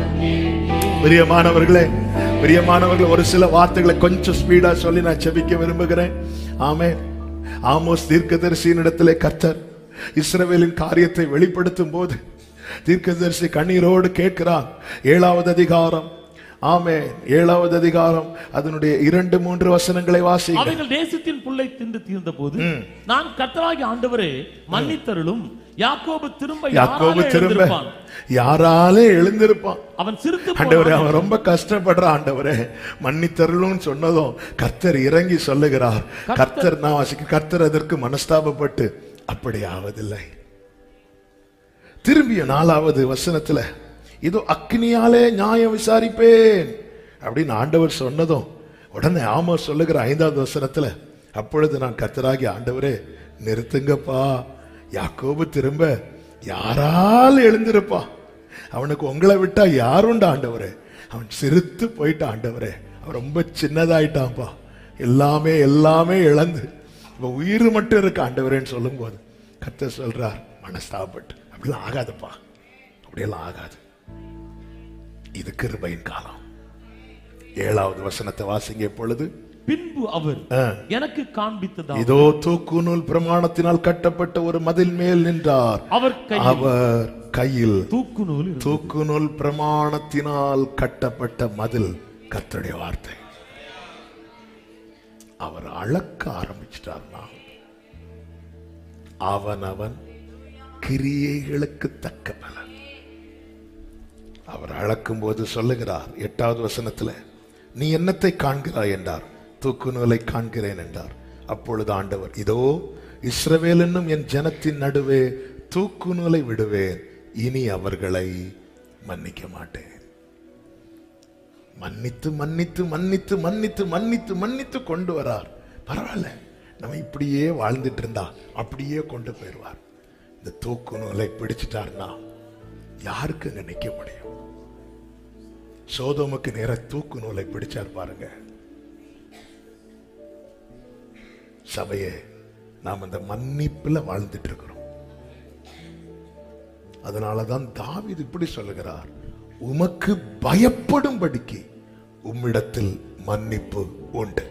பிரியமானவர்களே, ஒரு சில வார்த்தைகளை கொஞ்சம் ஸ்பீடா சொல்லி நான் ஜெபிக்க விரும்புகிறேன். ஆமென். ஆமோஸ் தீர்க்கதரிசியின் இடத்திலே கர்த்தர் இஸ்ரவேலின் காரியத்தை வெளிப்படுத்தும் போது தீர்க்கதரிசி கண்ணீரோடு கேட்கிறார். 7வது அதிகாரம், ஆமென், 7வது அதிகாரம் அதனுடைய 2-3 வசனங்களை வாசிங்க. அவைகள் தேசத்தின் புல்லை தின்று தீர்ந்த போது நான் கர்த்தராகிய ஆண்டவரே மன்னித்தருளும். யாக்கோபு திரும்ப யாராலே எழுந்திருப்பான்? அவன் சிரித்து, ஆண்டவரே அவன் ரொம்ப கஷ்டப்படுற, ஆண்டவரே மன்னித்தருளும் சொன்னதும் கர்த்தர் இறங்கி சொல்லுகிறார். கர்த்தர் அதற்கு மனஸ்தாபப்பட்டு அப்படி ஆவதில்லை. திரும்பிய 4வது வசனத்துல இதோ அக்னியாலே நியாயம் விசாரிப்பேன் அப்படின்னு ஆண்டவர் சொன்னதும் உடனே ஆமோஸ் சொல்லுகிற 5வது வசனத்துல, அப்பொழுது நான் கர்த்தராகிய ஆண்டவரே நிறுத்துங்கப்பா, யாக்கோபு திரும்ப யாரால் எழுந்திருப்பான்? அவனுக்கு உங்களை விட்டா யாருண்டா ஆண்டவரே? அவன் சிரித்து போயிட்டான் ஆண்டவரே, அவன் ரொம்ப சின்னதாயிட்டான்ப்பா, எல்லாமே இழந்து இப்ப உயிர் மட்டும் இருக்கு ஆண்டவரேன்னு சொல்லும் போது கர்த்தர் சொல்றார், மனஸ்தாபப்பட்டு அப்படிலாம் ஆகாதுப்பா, அப்படியெல்லாம் ஆகாது. இது கிருபையின் காலம். 7வது வசனத்தை வாசிங்க. இப்பொழுது பின்பு அவர் எனக்கு காண்பித்ததா, இதோ தூக்குநூல் பிரமாணத்தினால் கட்டப்பட்ட ஒரு மதில் மேல் நின்றார். அவர் கையில் தூக்குநூல் பிரமாணத்தினால் கட்டப்பட்ட மதில், கர்த்தருடைய வார்த்தை. அவர் அளக்க ஆரம்பிச்சிட்டார்னா அவன் கிரியைகளுக்கு தக்க பலன். அவர் அளக்கும் போது சொல்லுகிறார் 8வது வசனத்துல, நீ என்னத்தை காண்கிறாய் என்றார். தூக்கு நூலை காண்கிறேன் என்றார். அப்பொழுது ஆண்டவர், இதோ இஸ்ரவேல் என்னும் என் ஜனத்தின் நடுவே தூக்கு நூலை விடுவேன், இனி அவர்களை மன்னிக்க மாட்டேன். மன்னித்து மன்னித்து மன்னித்து மன்னித்து மன்னித்து மன்னித்து கொண்டு வரார். பரவாயில்ல, நம்ம இப்படியே வாழ்ந்துட்டு இருந்தா அப்படியே கொண்டு போயிடுவார். இந்த தூக்கு நூலை பிடிச்சிட்டார்னா யாருக்கு அங்க நிக்க முடியும்? சோதோமுக்கு நேர தூக்கு நூலை பிடிச்சார் பாருங்க. சபையே, நாம் அந்த மன்னிப்புல வாழ்ந்துட்டு இருக்கிறோம். அதனாலதான் தாவீது இப்படி சொல்லுகிறார், உமக்கு பயப்படும்படிக்கு உம்மிடத்தில் மன்னிப்பு உண்டு.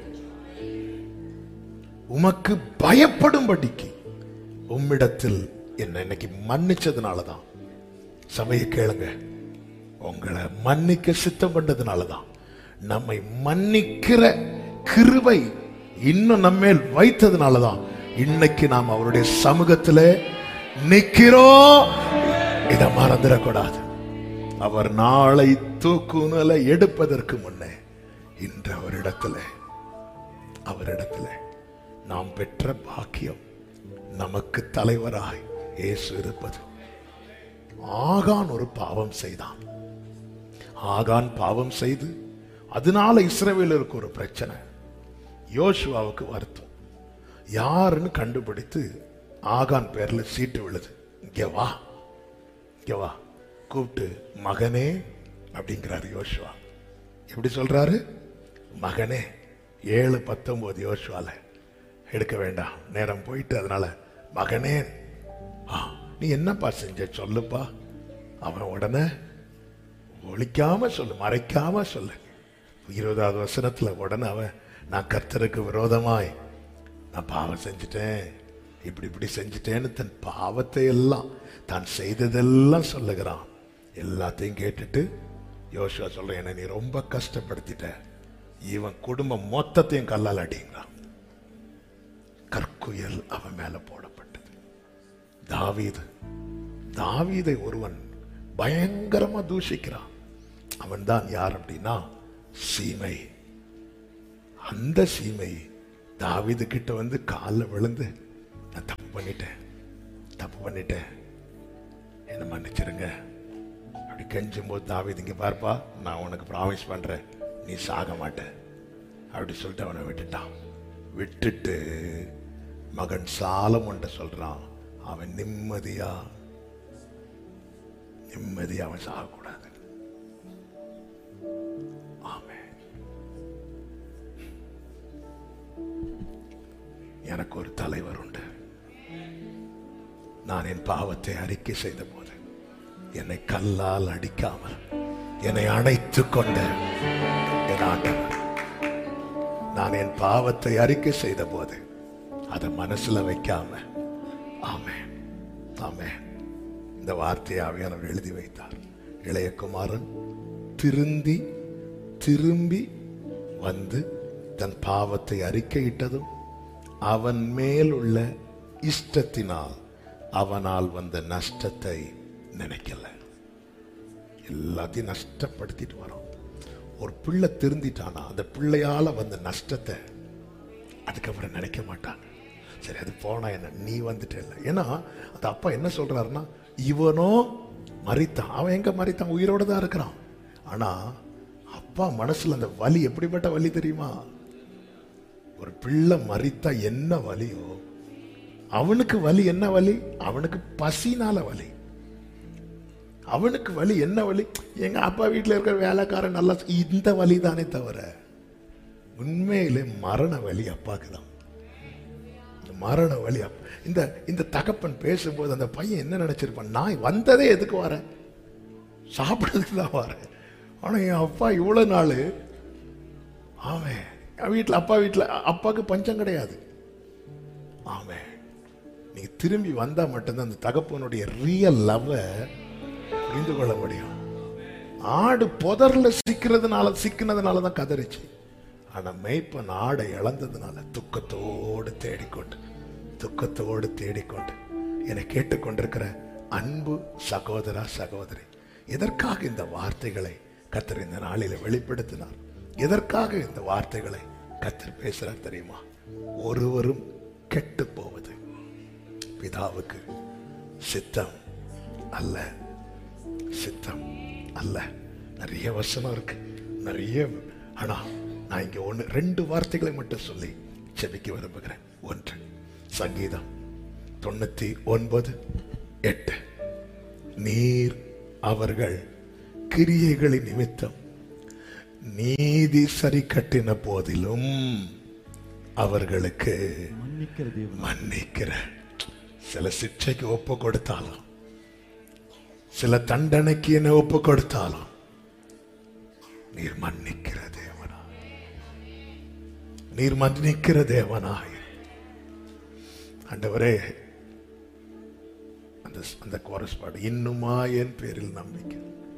உமக்கு பயப்படும்படிக்கு உம்மிடத்தில் என்ன இன்னைக்கு மன்னிச்சதுனாலதான். சபையை கேளுங்க, உங்களை மன்னிக்க சித்தம் பண்ணதுனாலதான், நம்மை மன்னிக்கிற கிருபை இன்னும் நம்மேல் வைத்ததுனாலதான் இன்னைக்கு நாம் அவருடைய சமூகத்துல நிக்கிறோம். இதை மறந்துடக்கூடாது. அவர் நாளை தூக்குநூலை எடுப்பதற்கு முன்னே இன்று அவரிடத்துல நாம் பெற்ற பாக்கியம், நமக்கு தலைவராய் இயேசு இருப்பது. ஆகான் ஒரு பாவம் செய்தான். ஆகான் பாவம் செய்து அதனால இஸ்ரவேலருக்கு ஒரு பிரச்சனை. யோசுவாவுக்கு வருத்தம். யாருன்னு கண்டுபிடித்து ஆகான் பேர்ல சீட்டு விழுது. இங்க வா கூப்பிட்டு, மகனே அப்படிங்கிறாரு யோசுவா. எப்படி சொல்றாரு? மகனே. 7:19 யோசுவால எடுக்க வேண்டாம், நேரம் போயிட்டு. அதனால மகனே, நீ என்னப்பா செஞ்ச சொல்லுப்பா. அவன் உடனே ஒழிக்காம சொல்லு, மறைக்காம சொல்லு. 20வது வசனத்துல உடனே அவன், நான் கர்த்தருக்கு விரோதமாய் நான் பாவம் செஞ்சுட்டேன், இப்படி செஞ்சுட்டேன்னு தன் பாவத்தை எல்லாம், தான் செய்ததெல்லாம் சொல்லுகிறான். எல்லாத்தையும் கேட்டுட்டு யோசுவா சொல்றேன், என்ன நீ ரொம்ப கஷ்டப்படுத்திட்ட, இவன் குடும்பம் மொத்தத்தையும் கல்லால் அடிங்கிறான். கற்குயல் அவன் மேல போடப்பட்டது. தாவீதை ஒருவன் பயங்கரமா தூஷிக்கிறான். அவன் தான் யார் அப்படின்னா சீமை. அந்த சீமை தாவீது கிட்ட வந்து காலில் விழுந்து, நான் தப்பு பண்ணிட்டேன், என்ன மன்னிச்சிருங்க அப்படி கெஞ்சும் போது தாவீது, இங்க பார்ப்பா, நான் உனக்கு ப்ராமிஸ் பண்றேன், நீ சாக மாட்ட அப்படி சொல்லிட்டு அவனை விட்டுட்டு மகன் சாலமோன்ட்ட சொல்றான், அவன் நிம்மதியா அவன் சாகக்கூடாது. ஆமென். எனக்கு ஒரு தலைவர் உண்டு. நான் என் பாவத்தை அறிக்கை செய்த போது என்னை கல்லால் அடிக்காமல் என்னை அணைத்துக் கொண்ட என் ஆண்டவர். நான் என் பாவத்தை அறிக்கை செய்த போது அதை மனசுல வைக்காம, ஆமென் ஆமென், இந்த வார்த்தையை ஆவியானவர் எழுதி வைத்தார். இளையகுமாரன் திரும்பி வந்து தன் பாவத்தை அறிக்கையிட்டதும் அவன் மேல் உள்ள இஷ்டத்தினால் அவனால் வந்த நஷ்டத்தை நினைக்கல. எல்லாத்தையும் நஷ்டப்படுத்திட்டு வரோம். ஒரு பிள்ளை திருந்திட்டானா அந்த பிள்ளையால வந்த நஷ்டத்தை அதுக்கப்புறம் நினைக்க மாட்டாங்க. சரி, அது போனா என்ன, நீ வந்துட்டு இல்லை. ஏன்னா அந்த அப்பா என்ன சொல்றாருன்னா, இவனோ மரித்தான், அவன் எங்க மரித்தான், உயிரோட தான் இருக்கிறான். ஆனா அப்பா மனசுல அந்த வலி எப்படிப்பட்ட வலி தெரியுமா? ஒரு பிள்ளை மரித்தா என்ன வலியோ அவனுக்கு வலி என்ன வலி? அவனுக்கு பசினால வலி. அவனுக்கு வலி என்ன வலி? எங்க அப்பா வீட்டில் இருக்கிற வேலைக்காரன் நல்லா, இந்த வலி தானே தவிர உண்மையிலே மரண வலி அப்பாக்கு தான். மரண வலி. இந்த தகப்பன் பேசும்போது அந்த பையன் என்ன நினைச்சிருப்பான், நான் வந்ததே எதுக்கு வரேன், சாப்பிடுறதுக்கு தான் வரேன். ஆனா என் அப்பா இவ்வளவு நாள் அவன் வீட்டில், அப்பா வீட்டில் அப்பாவுக்கு பஞ்சம் கிடையாது. ஆமென். நீ திரும்பி வந்தா மட்டும்தான் அந்த தகப்பனுடைய ரியல் லவ்வை புரிந்து கொள்ள முடியும். ஆடு புதர்ல சிக்கினதுனால தான் கதறிச்சு. ஆனா மேய்ப்பன் ஆடை இழந்ததுனால துக்கத்தோடு தேடிக்கொண்டு என்னை கேட்டுக்கொண்டிருக்கிற அன்பு சகோதரா சகோதரி, எதற்காக இந்த வார்த்தைகளை கர்த்தர் இந்த நாளில வெளிப்படுத்தினார்? எதற்காக இந்த வார்த்தைகளை கர்த்தர் பேசுறார் தெரியுமா? ஒருவரும் கெட்டு போவது பிதாவுக்கு சித்தம் அல்ல. நிறைய வசனம் இருக்கு, நிறைய. ஆனா நான் இங்க 2 வார்த்தைகளை மட்டும் சொல்லி செபிக்க விரும்புகிறேன். 1 சங்கீதம் 99:8, நீர் அவர்கள் கிரியைகளின் நிமித்தம் நீதி சரி கட்டின போதிலும் அவர்களுக்கு மன்னிக்கிற. சில சிக்ஷைக்கு ஒப்பு கொடுத்தாலும், சில தண்டனைக்கு என்ன ஒப்பு கொடுத்தாலும் நீர் மன்னிக்கிற தேவனாய். ஆண்டவரே, அந்த கோரஸ் பாடு, இன்னுமா என் பேரில் நம்பிக்கை,